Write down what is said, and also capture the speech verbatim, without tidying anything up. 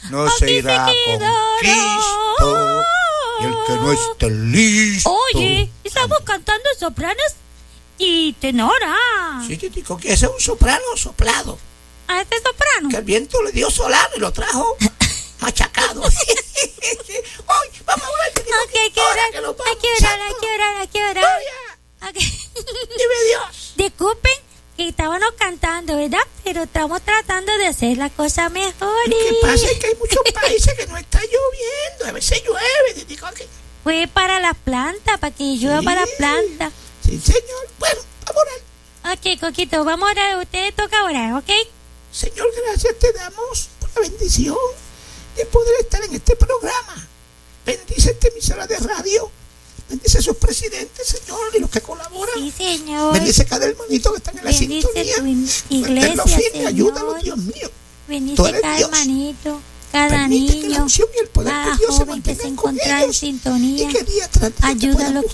no se irá con Cristo. Y el que no esté listo. Oye, estamos cantando sopranos y tenora. Sí, Titico, que ese es un soprano soplado. ¿A este soprano? Que el viento le dio solano y lo trajo machacado. Hoy, vamos a ver, Titico. Ok, hay que orar, hay que orar, hay que orar, hay que orar. Okay. Dime Dios. Disculpen que estábamos cantando, ¿verdad? Pero estamos tratando de hacer la cosa mejor. Lo que pasa es que hay muchos países que no está lloviendo. A veces llueve, Titico. Fue para las plantas, para que llueva sí, para las plantas. Sí, señor. Bueno, vamos a orar. Ok, Coquito, vamos a orar. Usted toca orar, ¿ok? Señor, gracias te damos por la bendición de poder estar en este programa. Bendice esta emisora de radio. Bendice a sus presidentes, Señor, y los que colaboran. Sí, Señor. Bendice cada hermanito que están en la Bendice sintonía. Tu iglesia, Señor. Ayúdalos, Dios mío. Bendice cada Dios. hermanito, cada Permite niño, que la unción y el poder cada de Dios joven se que se mantengan con encuentra en ellos. sintonía. Y que día tras día ayúdalos,